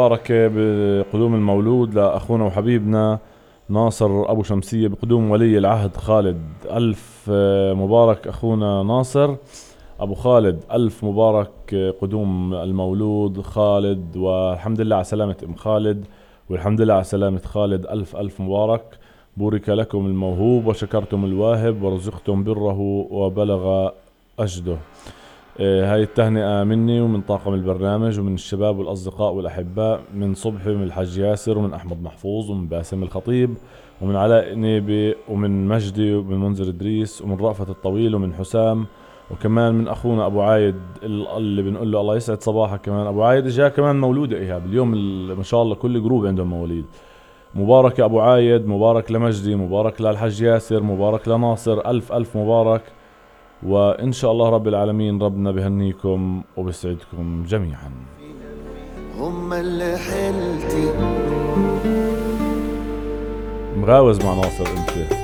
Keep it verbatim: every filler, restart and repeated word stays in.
مباركة بقدوم المولود لأخونا وحبيبنا ناصر أبو شمسية بقدوم ولي العهد خالد. ألف مبارك أخونا ناصر أبو خالد، ألف مبارك قدوم المولود خالد، والحمد لله على سلامة أم خالد، والحمد لله على سلامة خالد. ألف ألف مبارك. بورك لكم الموهوب وشكرتم الواهب ورزقتم بره وبلغ أجده. هاي التهنئة مني ومن طاقم البرنامج ومن الشباب والأصدقاء والأحباء، من صبحي ومن الحاج ياسر ومن أحمد محفوظ ومن باسم الخطيب ومن علاء نيبي ومن مجدي ومن منذر إدريس ومن رأفت الطويل ومن حسام، وكمان من أخونا أبو عايد اللي بنقول له الله يسعد صباحك. كمان أبو عايد جاء كمان مولودة إيهاب اليوم، ما شاء الله كل جروب عندهم مواليد. مبارك أبو عايد، مبارك لمجدي، مبارك للحاج ياسر، مبارك لناصر. ألف ألف مبارك، وإن شاء الله رب العالمين ربنا بهنيكم وبسعدكم جميعا. هم اللي حلتي مغاوز مع ناصر انت.